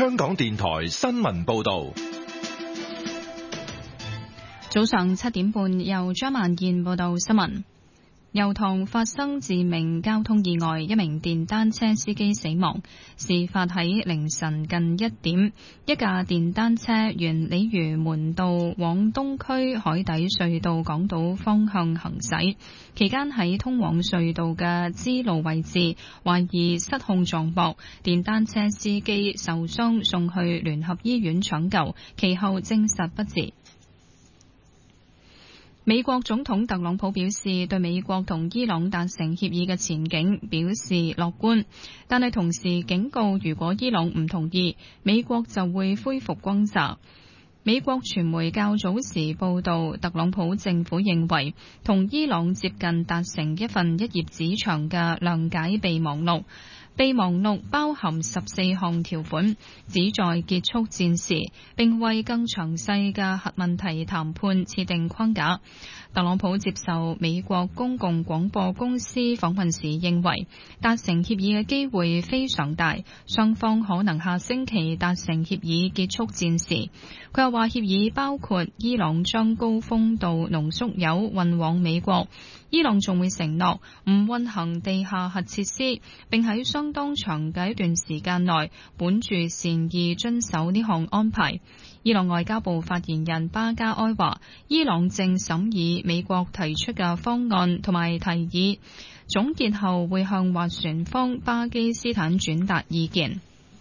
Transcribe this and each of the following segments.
香港電台新聞報道。 早上7點半，由張萬燕報道新聞。油塘發生致命交通意外，一名電單車司機死亡。事發喺凌晨近1點，一架電單車沿鯉魚門道往東區海底隧道港島方向行駛，期間喺通往隧道嘅支路位置，懷疑失控撞壆，電單車司機受傷，送去聯合醫院搶救，其後證實不治。美國總統特朗普表示，對美國同伊朗達成協議嘅前景表示樂觀，但係同時警告，如果伊朗唔同意，美國就會恢復轟炸。美國傳媒較早時報道，特朗普政府認為同伊朗接近達成一份1頁紙長嘅諒解備忘錄。備忘錄包含14項條款，旨在結束戰事，並為更詳細嘅核問題談判設定框架。特朗普接受美國公共廣播公司訪問時認為，達成協議嘅機會非常大，雙方可能下星期達成協議結束戰事。佢又話，協議包括伊朗將高豐度濃縮鈾運往美國，伊朗仲會承諾唔運行地下核設施，並喺相當長嘅一段時間內本住善意遵守呢項安排。伊朗外交部發言人巴加埃話，伊朗正審議美國提出嘅方案同埋提議，總結後會向斡旋方巴基斯坦轉達意見。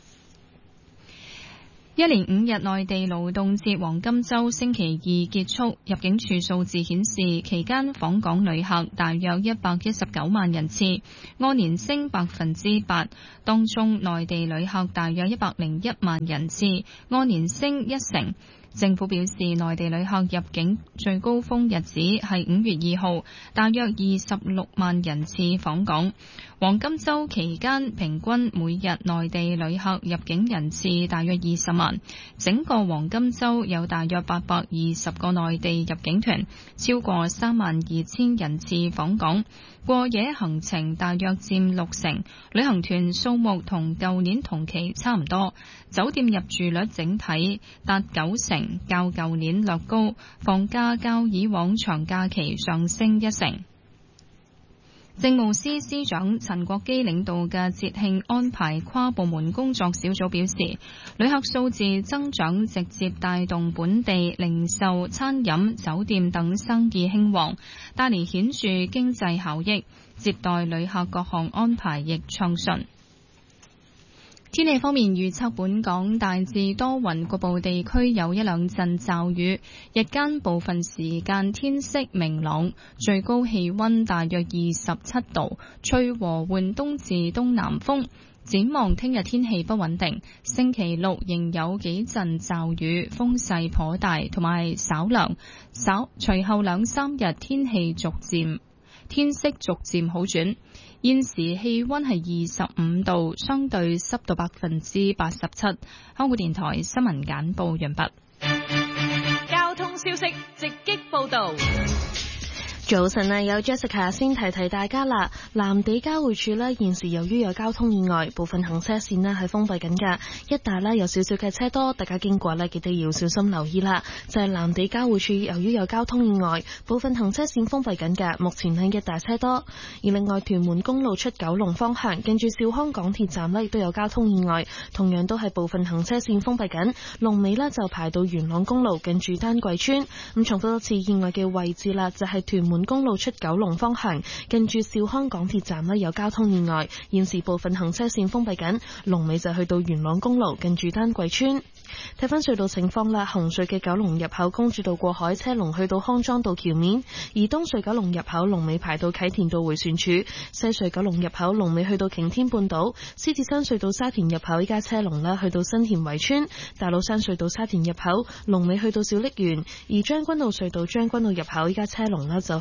一連5日內地勞動節黃金週星期二結束，入境處數字顯示，期間訪港旅客大約119萬人次，按年升8%，當中內地旅客大約101萬人次，按年升1%。政府表示，內地旅客入境最高峰日子係5月2號，大約26萬人次訪港。黃金週期間平均每日內地旅客入境人次大約20萬，整個黃金週有大約820個內地入境團，超過32000人次訪港。過夜行程大約佔60%，旅行團數目同舊年同期差唔多，酒店入住率整體達90%，較舊年略高，房價較以往長假期上升1%。政務司司長陳國基領導嘅節慶安排跨部門工作小組表示，旅客數字增長直接帶動本地零售、餐飲、酒店等生意興旺，帶嚟顯著經濟效益，接待旅客各項安排亦暢順。天氣方面預測，本港大致多雲，局部地區有一兩陣驟雨，日間部分時間天色明朗，最高氣溫大約27度，吹和緩東至東南風。展望聽日天氣不穩定，星期六仍有幾陣驟雨，風勢頗大，同埋稍涼。隨後2-3日天色逐漸好轉。現時氣溫係25度，相對濕度87%。香港電台新聞簡報完畢。 交通消息直擊報道。 早晨啊，有 Jessica 先提提大家啦。藍地交匯處呢，現時由於有交通意外，部分行車線呢係封閉緊㗎，一帶呢有少少嘅車多，大家經過呢記得要小心留意啦。就係藍地交匯處，由於有交通意外，部分行車線封閉緊㗎，目前呢一帶車多。而另外屯門公路出九龍方向，近住兆康港鐵站呢亦都有交通意外，同樣都係部分行車線封閉緊，龍尾呢就排到元朗公路近住丹桂村。咁重複多次意外嘅位置啦，就係屯門公路出九龍方向，近住兆康港鐵站呢有交通意外，現時部分行車線封閉緊，龍尾就去到元朗公路近住丹桂村。睇翻隧道情況啦，紅隧嘅九龍入口公主道過海車龍去到康莊道橋面，而東隧九龍入口龍尾排到啟田道迴旋處，西隧九龍入口龍尾去到擎天半島，獅子山隧道沙田入口依家車龍啦去到新田圍村，大老山隧道沙田入口龍尾去到小瀝源，而將軍澳隧道將軍澳入口依家車龍啦就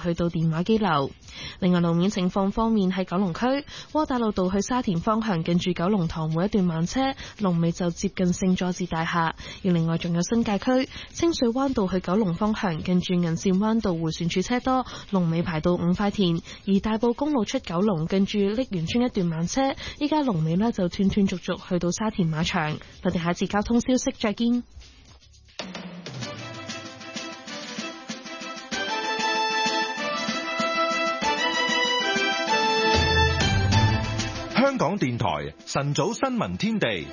去到電話機樓。另外路面情況方面，喺九龍區窩打老道去沙田方向近住九龍塘每一段慢車，龍尾就接近聖佐治大廈。而另外仲有新界區清水灣道去九龍方向近住銀線灣道迴旋處車多，龍尾排到五塊田。而大埔公路出九龍近住瀝源村一段慢車，依家龍尾呢就斷斷續續去到沙田馬場。我哋下一次交通消息再見。 香港電台晨早新聞天地，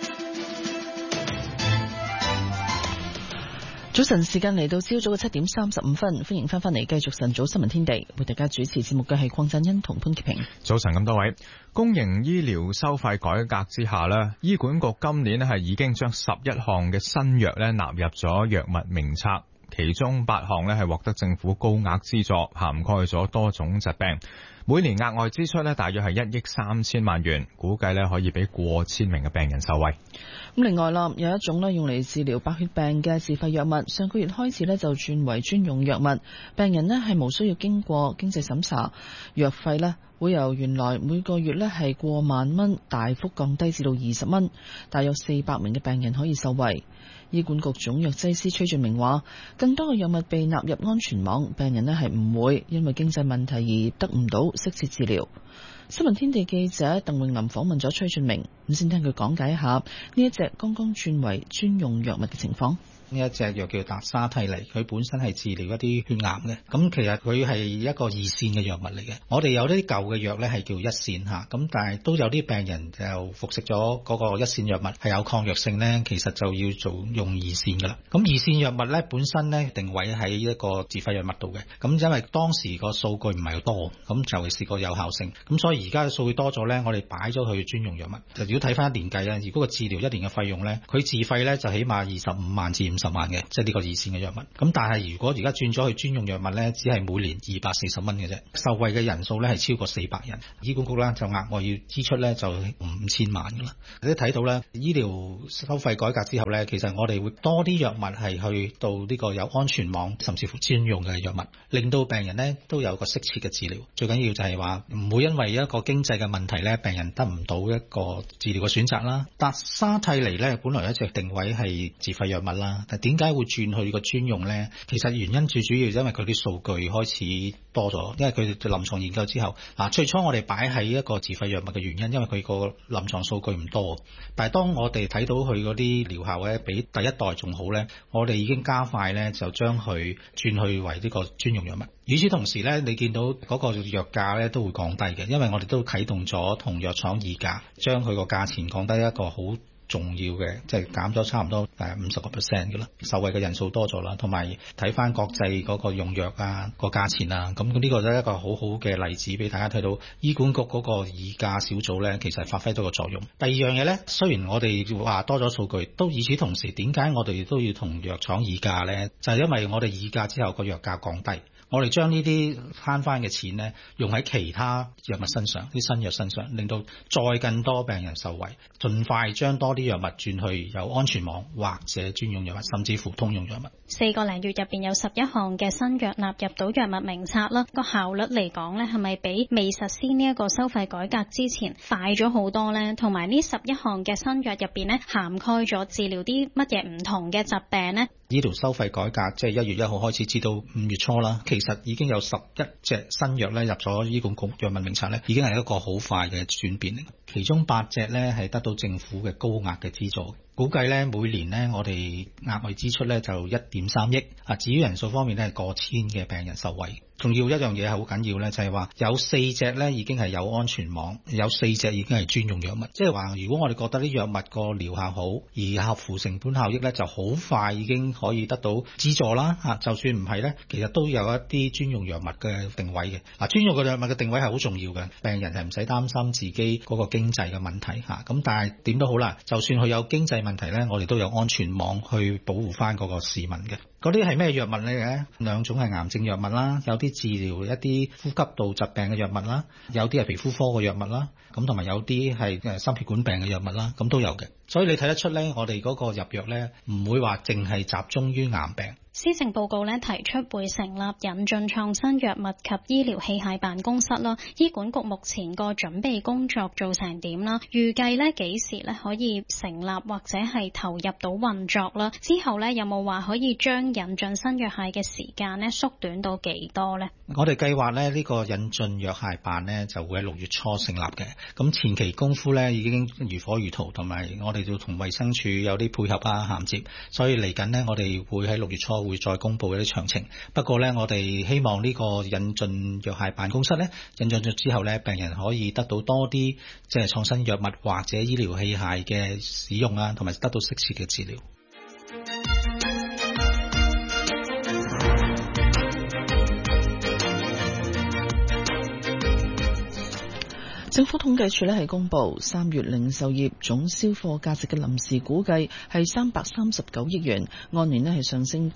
早晨時間嚟到朝早嘅7:35，歡迎翻嚟繼續晨早新聞天地，為大家主持節目嘅係鄺振欣同潘潔平。 早晨咁多位，公營醫療收費改革之下呢，醫管局今年係已經將11項嘅新藥納入咗藥物名冊，其中8項係獲得政府高額資助，涵蓋咗多種疾病。每年額外支出大約係1億3千萬元，估計可以俾過千名嘅病人受惠。 咁另外啦，有一種用嚟治療白血病嘅自費藥物，上個月開始就轉為專用藥物，病人係無需要經過經濟審查，藥費會由原來每個月係過萬蚊，大幅降低至到20蚊，大約400名嘅病人可以受惠。醫管局總藥劑師崔俊明話，更多嘅藥物被納入安全網，病人係唔會因為經濟問題而得唔到適切治療。新聞天地記者鄧永林訪問咗崔俊明，咁先聽佢講解一下呢一隻剛剛轉為專用藥物嘅情況。 呢一隻藥叫達沙替尼，佢本身係治療一啲血癌嘅，咁其實佢係一個二線嘅藥物嚟嘅。我哋有啲舊嘅藥咧係叫一線嚇，咁但係都有啲病人就服食咗嗰個一線藥物係有抗藥性咧，其實就要做用二線噶啦。咁二線藥物咧本身咧定位喺一個自費藥物度嘅，咁因為當時個數據唔係好多，咁就係試過有效性，咁所以而家嘅數據多咗咧，我哋擺咗去專用藥物。就如果睇翻一年計咧，如果個治療一年嘅費用咧，佢自費咧就起碼25萬至50萬嘅，即係呢個二線嘅藥物。咁但係如果而家轉咗去專用藥物咧，只係每年240蚊嘅啫，受惠嘅人數咧係超過400人。醫管局咧就額外要支出咧就5000萬噶啦。你都睇到咧，醫療收費改革之後咧，其實我哋會多啲藥物係去到呢個有安全網，甚至乎專用嘅藥物，令到病人咧都有個適切嘅治療。最緊要就係話唔會因為一個經濟嘅問題咧，病人得唔到一個治療嘅選擇啦。達沙替尼咧本來一直定位係自費藥物啦，但點解會轉去個專用呢？其實原因最主要因為佢啲數據開始多咗，因為佢臨床研究之後，最初我哋擺喺一個自費藥物嘅原因，因為佢個臨床數據唔多。但係當我哋睇到佢嗰啲療效咧，比第一代仲好呢，我哋已經加快呢，就將佢轉去為呢個專用藥物。與此同時呢，你見到嗰個藥價呢都會降低嘅，因為我哋都啟動咗同藥廠議價，將佢個價錢降低一個好重要嘅，即係減咗差唔多50% 嘅啦，受惠嘅人數多咗啦，同埋睇翻國際嗰個用藥啊個價錢啊，咁呢個都係一個好好嘅例子俾大家睇到，醫管局嗰個議價小組咧，其實發揮到個作用。第二樣嘢咧，雖然我哋話多咗數據，都與此同時，點解我哋都要同藥廠議價咧？就係因為我哋議價之後個藥價降低。我哋將呢啲慳翻嘅錢呢，用喺其他藥物身上，啲新藥身上，令到再更多病人受惠，盡快將多啲藥物轉去有安全網或者專用藥物，甚至乎通用藥物。 4個零月入邊有11項嘅新藥納入到藥物名冊啦，個效率嚟講呢，係咪比未實施呢一個收費改革之前快咗好多呢？同埋呢11項嘅新藥入邊呢，涵蓋咗治療啲乜嘢唔同嘅疾病呢？ 醫療收費改革即係1月1號開始，至到5月初啦，其實已經有11隻新藥咧入咗醫管局藥物名冊咧，已經係一個好快嘅轉變嚟。其中8隻咧係得到政府嘅高額嘅資助。估計咧每年咧我哋額外支出咧就1.3億。至於人數方面咧係過千嘅病人受惠。仲要一樣嘢係好緊要咧，就係話有4隻咧已經係有安全網，有4隻已經係專用藥物。即係話如果我哋覺得啲藥物個療效好，而合乎成本效益咧，就好快已經可以得到資助啦。就算唔係咧，其實都有一啲專用藥物嘅定位嘅。專用嘅藥物嘅定位係好重要嘅，病人係唔使擔心自己嗰個經濟嘅問題嚇。咁但係點都好啦，就算佢有經濟問題咧，我哋都有安全網去保護翻嗰個市民嘅。嗰啲係咩藥物嚟嘅？2種係癌症藥物啦，有啲治療一啲呼吸道疾病嘅藥物啦，有啲係皮膚科嘅藥物啦，咁同埋有啲係心血管病嘅藥物啦，咁都有嘅。 所以你睇得出咧，我哋嗰個入藥咧唔會話淨係集中於癌病。 施政報告咧提出會成立引進創新藥物及醫療器械辦公室啦。醫管局目前個準備工作做成點啦？預計咧幾時咧可以成立或者係投入到運作啦？之後咧有冇話可以將引進新藥械嘅時間咧縮短到幾多咧？ 我哋計劃咧呢個引進藥械辦咧就會喺6月初成立嘅。咁前期功夫咧已經如火如荼，同埋我哋要同衛生署有啲配合啊銜接，所以嚟緊呢，我哋會喺6月初會再公布一啲詳情。不過呢，我哋希望呢個引進藥械辦公室呢，引進咗之後呢，病人可以得到多啲即係創新藥物或者醫療器械嘅使用啊，同埋得到適切嘅治療。 政府統計處係公布3月零售業總銷貨價值嘅臨時估計係339億元，按年係上升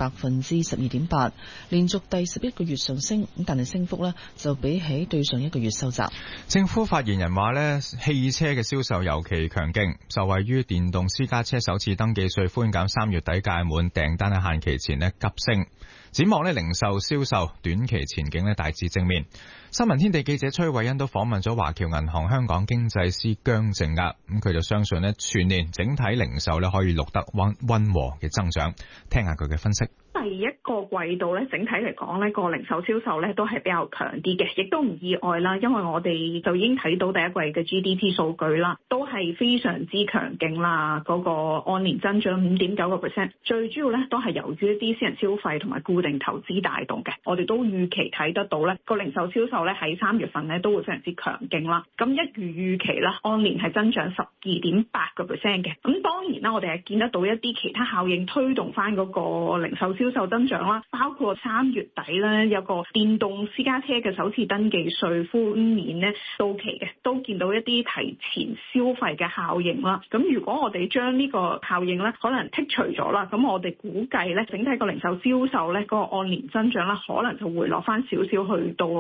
12.8%，連續第11個月上升，但係升幅就比起對上一個月收窄。 政府發言人話汽車嘅銷售尤其強勁，受惠於電動私家車首次登記稅寬減3月底屆滿，訂單喺限期前急升。展望零售銷售短期前景大致正面。新聞天地記者崔慧欣都訪問咗華僑銀行香港經濟師姜正額，咁佢就相信全年整體零售可以錄得溫和嘅增長。聽下佢嘅分析。 第一個季度整體嚟講個零售銷售都係比較強啲嘅，亦都唔意外啦，因為我哋就已經睇到第一季嘅 GDP 數據啦，都係非常之強勁啦，嗰個按年增長5.9%，最主要都係由於一啲私人消費同埋固定投資帶動嘅。我哋都預期睇得到個零售銷售喺3月份都會非常之強勁啦。咁一如預期啦，按年係增長12.8%嘅。咁當然啦，我哋係見得到一啲其他效應推動翻嗰個零售銷售增長啦，包括3月底有個電動私家車嘅首次登記稅寬免到期嘅，都見到一啲提前消費嘅效應啦。咁如果我哋將呢個效應可能剔除咗啦，咁我哋估計整體個零售銷售嗰個按年增長可能就回落翻少少去到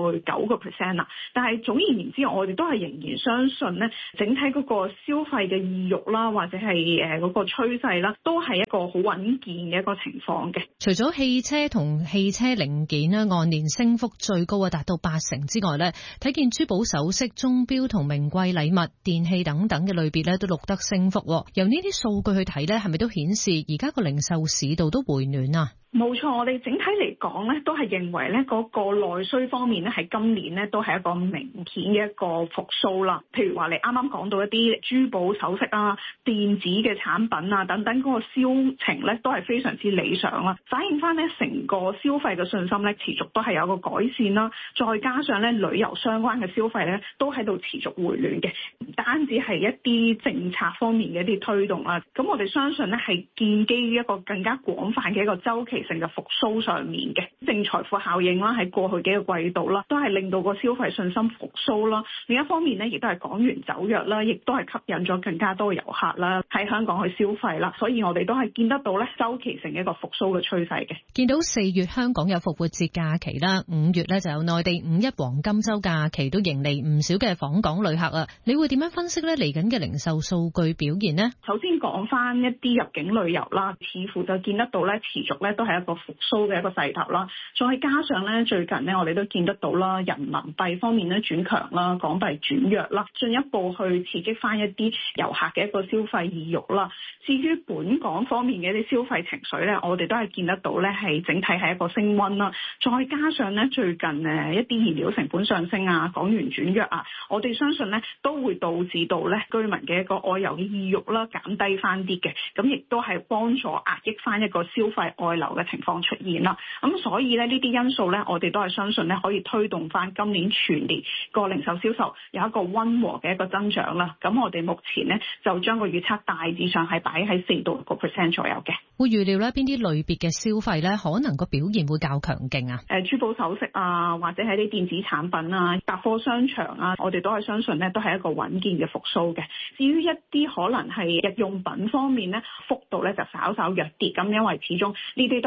9%啦。但係總而言之，我哋都係仍然相信整體嗰個消費嘅意欲啦，或者係嗰個趨勢啦，都係一個好穩健嘅一個情況嘅。 除咗汽車同汽車零件按年升幅最高達到80%之外睇見珠寶首飾、鐘錶同名貴禮物、電器等等嘅類別都錄得升幅。由呢啲數據去睇係咪都顯示而家個零售市道都回暖啊？ 冇錯，我哋整體嚟講都係認為嗰個內需方面係今年都係一個明顯嘅一個復甦啦。譬如話你啱啱講到一啲珠寶首飾啊、電子嘅產品啊等等，嗰個銷情都係非常之理想啦，反映翻成個消費嘅信心持續都係有個改善啦。再加上旅遊相關嘅消費都喺度持續回暖嘅，唔單止係一啲政策方面嘅一啲推動啦。咁我哋相信係建基於一個更加廣泛嘅一個週期性嘅復甦上面嘅正財富效應啦，喺過去幾個季度啦，都係令到個消費信心復甦啦。另一方面亦都係港元走弱啦，亦都係吸引咗更加多嘅遊客啦喺香港去消費啦。所以我哋都係見得到周期性嘅一個復甦嘅趨勢嘅。 見到4月香港有復活節假期啦，5月就有內地5·1黃金週假期，都迎嚟唔少嘅訪港旅客啊。你會點樣分析嚟緊嘅零售數據表現呢？ 首先講翻一啲入境旅遊啦，似乎就見得到持續都係一個復甦嘅一個勢頭啦。再加上最近我哋都見得到啦，人民幣方面轉強啦，港幣轉弱啦，進一步去刺激翻一啲遊客嘅一個消費意欲啦。至於本港方面嘅一啲消費情緒我哋都係見得到係整體係一個升溫啦。再加上最近一啲燃料成本上升啊，港元轉弱啊，我哋相信都會導致到居民嘅一個外遊嘅意欲啦減低翻啲嘅，咁亦都係幫助壓抑翻一個消費外流嘅情況出現啦。咁所以呢啲因素我哋都係相信可以推動翻今年全年個零售銷售有一個溫和嘅一個增長啦。咁我哋目前就將個預測大致上係擺喺4到6% 左右嘅。 會預料邊啲類別嘅消費可能個表現會較強勁啊？ 珠寶首飾啊，或者係啲電子產品啊、百貨商場啊，我哋都係相信都係一個穩健嘅復甦嘅。至於一啲可能係日用品方面幅度就稍稍弱啲，咁因為始終呢啲都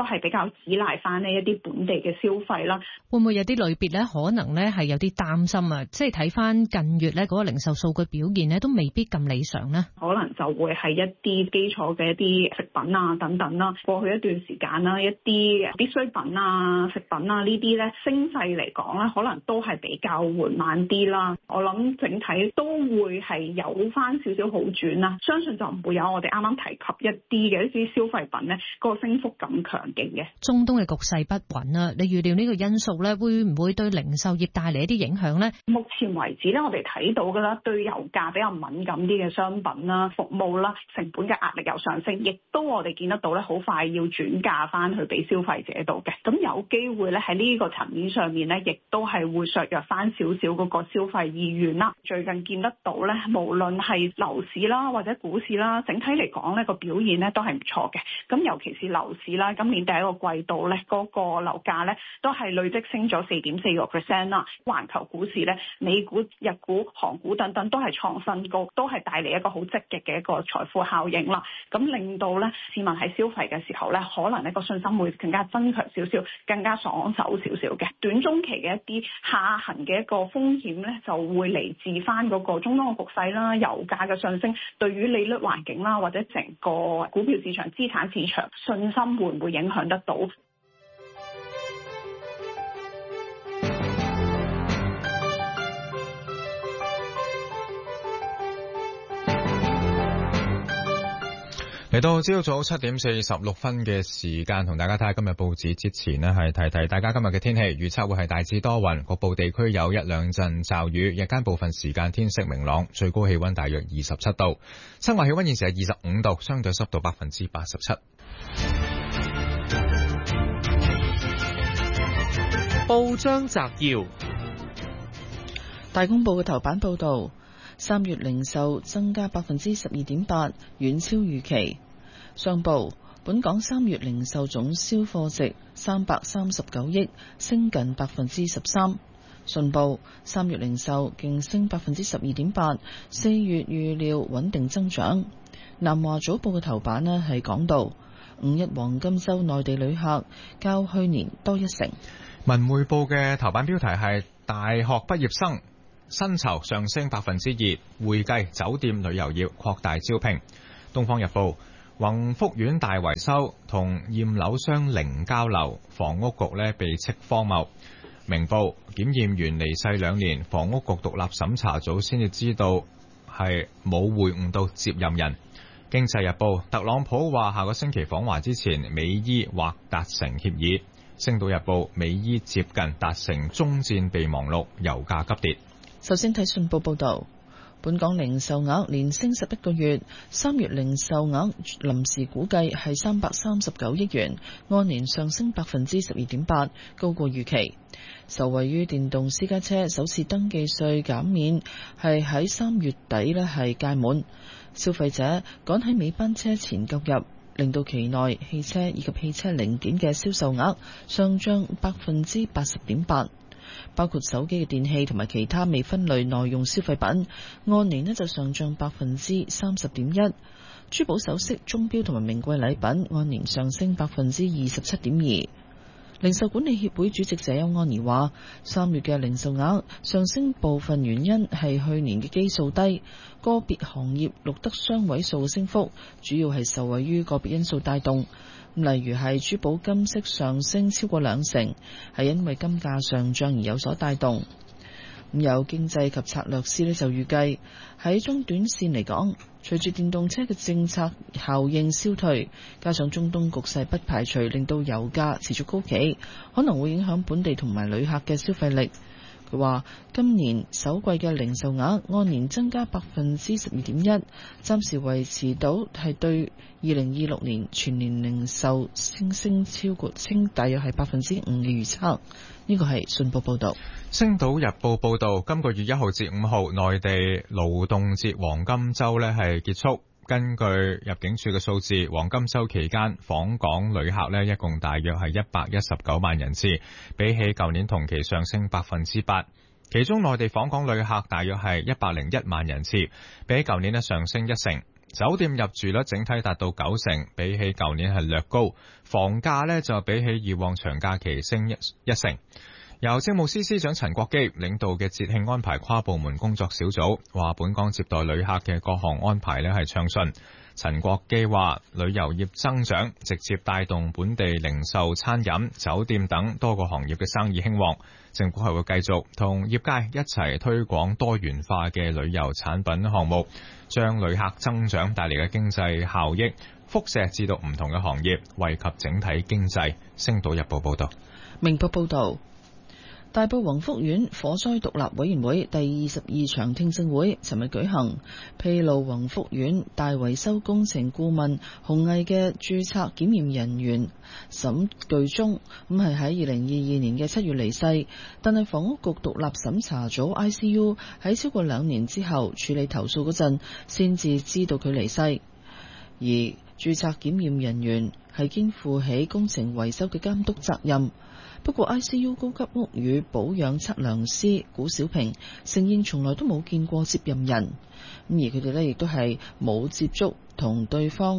係比較依賴翻呢一啲本地嘅消費啦。 會唔會有啲類別咧，可能咧係有啲擔心啊？即係睇翻近月咧嗰個零售數據表現咧，都未必咁理想咧。 可能就會係一啲基礎嘅一啲食品啊等等啦。過去一段時間啦，一啲必需品啊、食品啊呢啲咧升勢嚟講咧，可能都係比較緩慢啲啦。我諗整體都會係有翻少少好轉啦。相信就唔會有我哋啱啱提及一啲嘅一啲消費品咧個升幅咁強勁嘅。 中東嘅局勢不穩啊，你預料呢個因素咧會唔會對零售業帶嚟一啲影響咧？ 目前為止咧，我哋睇到㗎啦，對油價比較敏感啲嘅商品啦、服務啦，成本嘅壓力又上升，亦都我哋見得到咧，好快要轉嫁翻去俾消費者度嘅。咁有機會咧喺呢個層面上面咧，亦都係會削弱翻少少嗰個消費意願啦。最近見得到咧，無論係樓市啦或者股市啦，整體嚟講咧個表現咧都係唔錯嘅。咁尤其是樓市啦，今年第一個季度咧嗰個樓價咧都係累積升咗4.4%啦。環球股市咧，美股、日股、韓股等等都係創新高，都係帶嚟一個好積極嘅一個財富效應啦。咁令到咧市民喺消費嘅時候咧，可能呢個信心會更加增強少少，更加爽手少少嘅。短中期嘅一啲下行嘅一個風險咧，就會嚟自翻嗰個中東嘅局勢啦、油價嘅上升，對於利率環境啦，或者成個股票市場、資產市場信心會唔會影響得到？ 嚟到朝早7:46嘅時間，同大家睇下今日報紙之前呢，係提提大家今日嘅天氣預測會係大致多雲，局部地區有一兩陣驟雨，日間部分時間天色明朗，最高氣溫大約27度，室外氣溫現時係25度，相對濕度87%。 報章摘要： 大公報嘅頭版報道，3月零售增加12.8%，遠超預期。商報：本港3月零售總銷貨值339億，升近13%。信報：3月零售勁升12.8%，4月預料穩定增長。南華早報嘅頭版呢係講到5·1黃金週內地旅客較去年多1成。 文匯報嘅頭版標題係大學畢業生薪酬上升2%，會計、酒店、旅遊業擴大招聘。東方日報：宏福苑大維修同驗樓商零交流，房屋局被斥荒謬。明報：檢驗員離世2年，房屋局獨立審查組先至知道係冇會晤到接任人。經濟日報：特朗普話下個星期訪華之前，美伊或達成協議。星島日報：美伊接近達成終戰備忘錄，油價急跌。 首先睇信報報導，本港零售額連升11個月，3月零售額臨時估計係339億元，按年上升12.8%，高過預期。受惠於電動私家車首次登記稅減免係喺3月底係屆滿，消費者趕喺尾班車前購入，令到期內汽車以及汽車零件嘅銷售額上漲80.8%。包括手機嘅電器同埋其他未分類耐用消費品，按年就上漲30.1%。珠寶首飾、鐘錶同埋名貴禮品按年上升27.2%。零售管理協會主席謝邱安儀話，3月嘅零售額上升部分原因係去年嘅基數低，個別行業錄得雙位數升幅，主要係受惠於個別因素帶動。例如係珠寶金飾上升超過2成，係因為金價上漲而有所帶動。有經濟及策略師就預計喺中短線嚟講，隨住電動車嘅政策效應消退，加上中東局勢不排除令到油價持續高企，可能會影響本地同埋旅客嘅消費力。佢話今年首季嘅零售額按年增加12.1%，暫時維持到係對2026年全年零售升超過大約係5%嘅預測。呢個係信報報導。 星島日報報導，今個月1號至5號內地勞動節黃金週係結束。根據入境處嘅數字，黃金週期間訪港旅客一共大約係119萬人次，比起舊年同期上升8%。其中內地訪港旅客大約係101萬人次，比起舊年上升1成。 酒店入住率整體達到90%，比起舊年係略高。房價呢就比起以往長假期升一成。由政務司司長陳國基領導嘅節慶安排跨部門工作小組話，本港接待旅客嘅各項安排呢係暢順。陳國基話，旅遊業增長直接帶動本地零售、餐飲、酒店等多個行業嘅生意興旺。政府係會繼續同業界一齊推廣多元化嘅旅遊產品項目，將旅客增長帶嚟嘅經濟效益輻射至到唔同嘅行業，惠及整體經濟。星島日報報道。 明報報道，大埔宏福苑火災獨立委員會第22場聽證會尋日舉行，披露宏福苑大維修工程顧問鴻毅嘅註冊檢驗人員沈巨忠係喺2022年嘅7月離世，但係房屋局獨立審查組 ICU 喺超過2年之後處理投訴嗰陣，先至知道佢離世。而註冊檢驗人員係肩負起工程維修嘅監督責任。不過 ICU 高級屋宇保養測量師古小平承認從來都冇見過接任人，而佢哋亦都係冇接觸同對方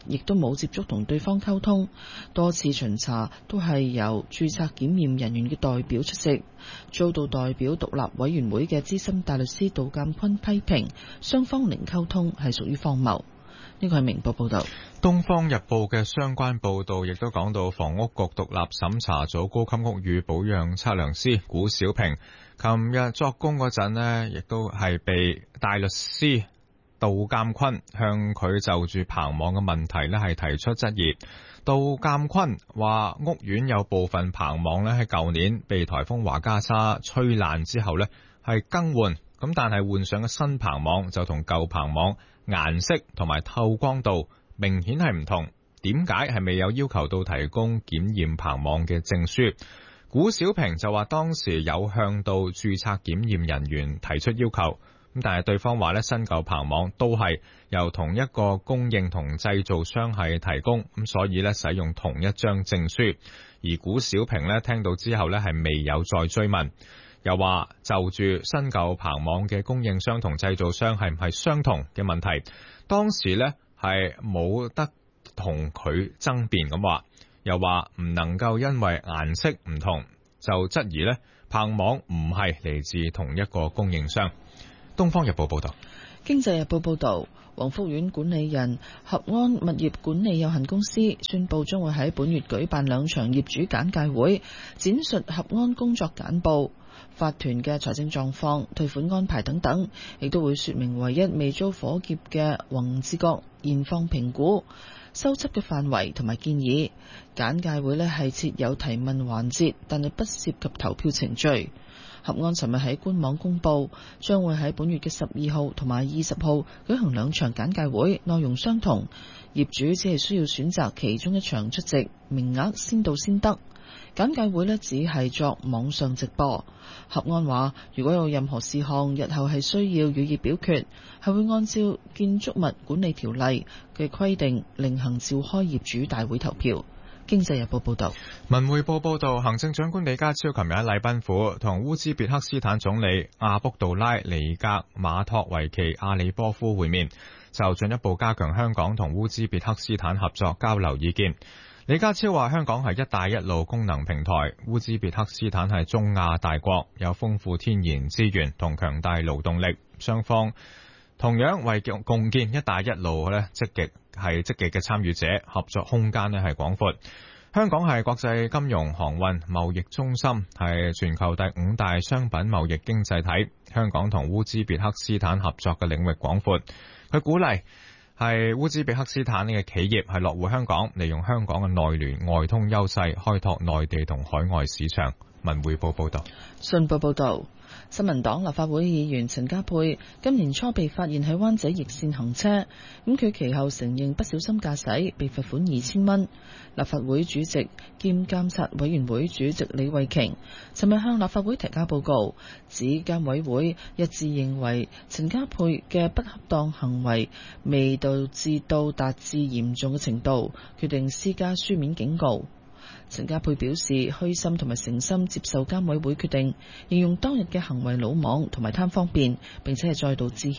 溝通，多次巡查都係由註冊檢驗人員嘅代表出席，遭到代表獨立委員會嘅資深大律師杜鑑坤批評，雙方零溝通係屬於荒謬。呢個係明報報道。 東方日報嘅相關報道亦都講到，房屋局獨立審查組高級屋宇保養測量師古小平琴日作供嗰陣呢，亦都係被大律師杜鑑坤向佢就住棚網嘅問題呢係提出質疑。杜鑑坤話屋苑有部分棚網呢喺舊年被颱風華加莎吹爛之後呢係更換，咁但係換上嘅新棚網就同舊棚網顏色同埋透光度明顯係唔同，點解係未有要求到提供檢驗棚網嘅證書？古小平就話當時有向到註冊檢驗人員提出要求，咁但係對方話新舊棚網都係由同一個供應同製造商係提供，咁所以使用同一張證書。而古小平聽到之後係未有再追問，又話就住新舊棚網嘅供應商同製造商係唔係相同嘅問題，當時係冇得同佢爭辯咁話，又話唔能夠因為顏色唔同就質疑棚網唔係嚟自同一個供應商。東方日報報道。 經濟日報報道，宏福苑管理人合安物業管理有限公司宣布將會喺本月舉辦2場業主簡介會，展述合安工作簡報、法團嘅財政狀況、退款安排等等，亦都會說明唯一未遭火劫嘅宏志閣現況評估、修葺嘅範圍同埋建議。簡介會係設有提問環節，但係不涉及投票程序。合安尋日喺官網公佈，將會喺本月嘅12號同埋20號舉行2場簡介會，內容相同，業主只係需要選擇其中一場出席，名額先到先得。簡介會只係作網上直播。合安話，如果有任何事項日後係需要予以表決，係會按照建築物管理條例嘅規定另行召開業主大會投票。經濟日報報道。 文匯報報道，行政長官李家超琴日喺禮賓府同烏茲別克斯坦總理阿卜杜拉尼格馬托維奇阿里波夫會面，就進一步加強香港同烏茲別克斯坦合作交流意見。李家超話，香港係一帶一路功能平台，烏茲別克斯坦係中亞大國，有豐富天然資源同強大勞動力，雙方同樣為共建一帶一路積極嘅參與者，合作空間係廣闊。香港係國際金融、航運、貿易中心，係全球第5大商品貿易經濟體。香港同烏茲別克斯坦合作嘅領域廣闊，佢鼓勵係烏茲別克斯坦嘅企業係落戶香港，利用香港嘅內聯外通優勢，開拓內地同海外市場。文匯報報道。 信報報道，新民黨立法會議員陳家珮今年初被發現喺灣仔逆線行車，佢其後承認不小心駕駛，被罰款2000蚊。立法會主席兼監察委員會主席李慧瓊尋日向立法會提交報告，指監委會一致認為陳家珮嘅不恰當行為未導致到達至嚴重嘅程度，決定施加書面警告。陳家珮表示虛心同埋誠心接受監委會決定，形容當日嘅行為魯莽同埋貪方便，並且係再度致歉。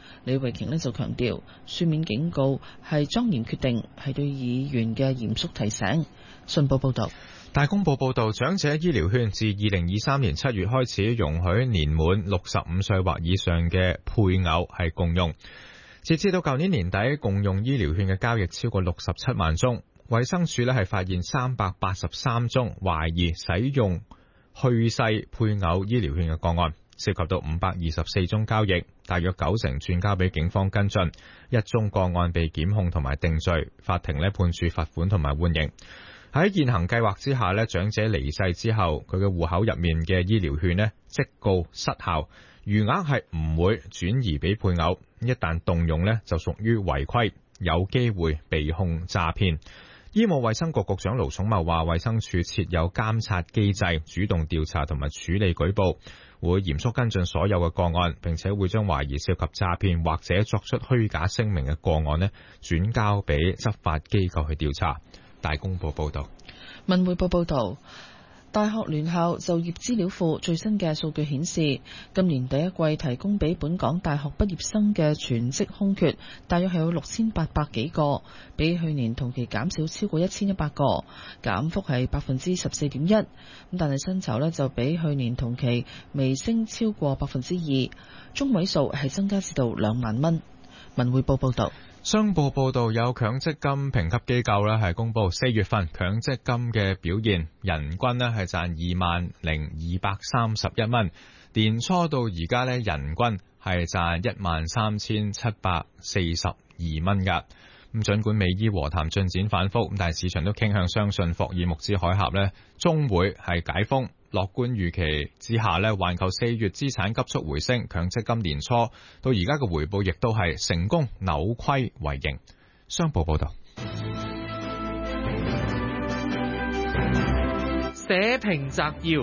李慧瓊呢就強調，書面警告係莊嚴決定，係對議員嘅嚴肅提醒。信報報道。 大公報報導，長者醫療券自2023年7月開始容許年滿65歲或以上嘅配偶係共用。截至到舊年年底，共用醫療券嘅交易超過67萬宗。衛生署係發現383宗懷疑使用去世配偶醫療券嘅個案，涉及到524宗交易，大約90%轉交俾警方跟進，1宗個案被檢控同埋定罪，法庭判處罰款同埋緩刑。喺現行計劃之下，長者離世之後，佢嘅戶口入面嘅醫療券即告失效，餘額係唔會轉移俾配偶，一旦動用就屬於違規，有機會被控詐騙。醫務衛生局局長盧寵茂話，衛生署設有監察機制，主動調查同埋處理舉報，會嚴肅跟進所有嘅個案，並且會將懷疑涉及詐騙或者作出虛假聲明嘅個案轉交俾執法機構去調查。大公報報道。 文匯報報道，大學聯校就業資料庫最新嘅數據顯示，今年第一季提供俾本港大學畢業生嘅全職空缺大約係有6800幾個，比去年同期減少超過1100個，減幅係14.1%。咁但係薪酬就比去年同期微升超過2%，中位數係增加至到2萬蚊。文匯報報道。 商報報道，有強積金評級機構係公布4月份強積金嘅表現，人均係賺20,231蚊，年初到而家人均係賺13,742蚊噶。咁盡管美伊和談進展反覆，但係市場都傾向相信霍爾木茲海峽終會係解封。樂觀預期之下環球4月資產急速回升，強積金年初到而家嘅回報亦都係成功扭虧為盈。商報報道。 社評摘要。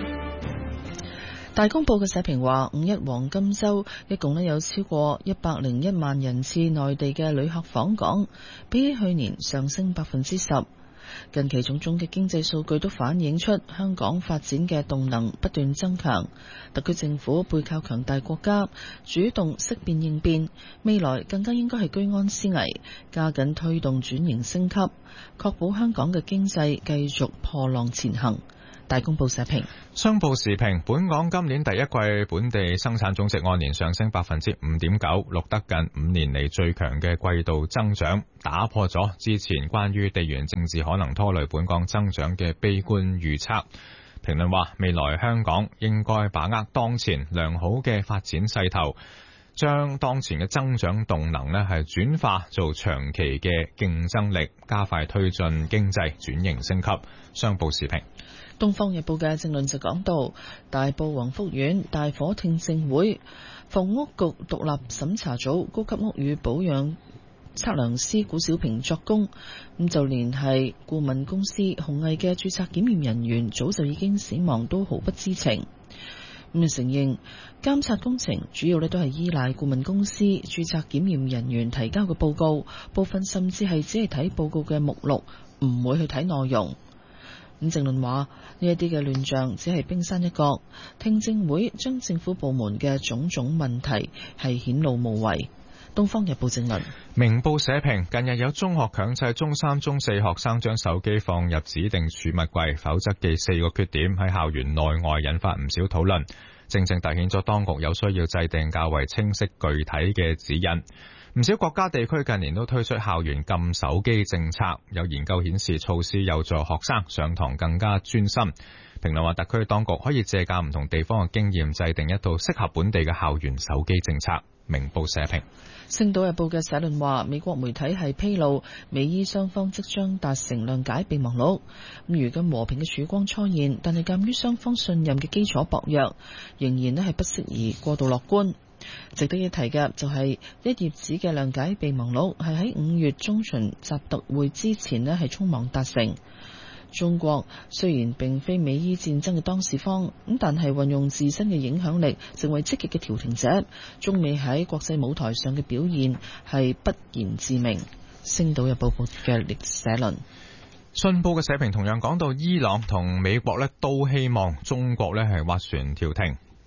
大公報嘅社評話，5·1黃金週一共有超過101萬人次內地嘅旅客訪港，比起去年上升10%。近期種種嘅經濟數據都反映出香港發展嘅動能不斷增強，特區政府背靠強大國家，主動識變應變，未來更加應該係居安思危，加緊推動轉型升級，確保香港嘅經濟繼續破浪前行。大公報社評。 商報時評，本港今年第一季本地生產總值按年上升5.9%，錄得近5年嚟最強嘅季度增長，打破咗之前關於地緣政治可能拖累本港增長嘅悲觀預測。評論話，未來香港應該把握當前良好嘅發展勢頭，將當前嘅增長動能係轉化做長期嘅競爭力，加快推進經濟轉型升級。商報時評。 東方日報嘅政論就講到，大埔宏福苑大火聽證會，房屋局獨立審查組高級屋宇保養測量師古小平作供，咁就連係顧問公司鴻毅嘅註冊檢驗人員早就已經死亡都毫不知情。咁承認監察工程主要都係依賴顧問公司註冊檢驗人員提交嘅報告，部分甚至係只係睇報告嘅目錄，唔會去睇內容。咁政論話，呢一啲嘅亂象只係冰山一角，聽證會將政府部門嘅種種問題係顯露無遺。東方日報政論。 明報社評，近日有中學強制中3、中4學生將手機放入指定儲物櫃，否則記4個缺點，喺校園內外引發唔少討論，正正凸顯咗當局有需要制定較為清晰具體嘅指引。唔少國家地區近年都推出校園禁手機政策，有研究顯示措施有助學生上堂更加專心。評論話，特區當局可以借鑑唔同地方嘅經驗，制定一套適合本地嘅校園手機政策。明報社評。 星島日報嘅社論話，美國媒體係披露美伊雙方即將達成諒解備忘錄，咁如今和平嘅曙光初現，但係鑑於雙方信任嘅基礎薄弱，仍然係不適宜過度樂觀。值得一提嘅就係一頁紙嘅諒解備忘錄係喺5月中旬習特會之前係匆忙達成。中國雖然並非美伊戰爭嘅當事方，咁但係運用自身嘅影響力成為積極嘅調停者，中美喺國際舞台上嘅表現係不言自明。星島日報嘅社論。 信報嘅社評同樣講到，伊朗同美國都希望中國係斡旋調停。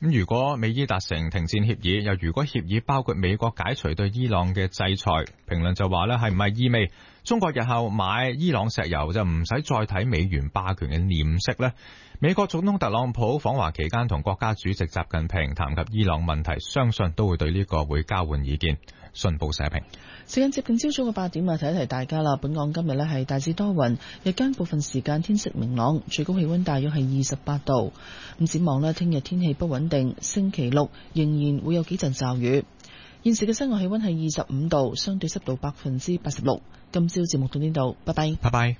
咁如果美伊達成停戰協議，又如果協議包括美國解除對伊朗嘅制裁，評論就話咧係唔係意味中國日後買伊朗石油就唔使再睇美元霸權嘅臉色呢？美國總統特朗普訪華期間同國家主席習近平談及伊朗問題，相信都會對呢個會交換意見。信報社評。 時間接近朝早嘅8點啊，提一提大家啦。本港今日呢係大致多雲，日間部分時間天色明朗，最高氣溫大約係28度。咁展望呢，聽日天氣不穩定，星期六仍然會有幾陣驟雨。現時嘅室外氣溫係25度，相對濕度86%。今朝節目到呢度，拜拜。 拜拜。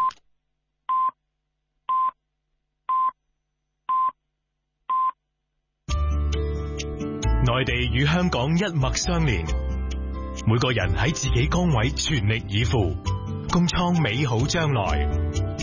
內地與香港一脈相連，每個人喺自己崗位全力以赴，共創美好將來。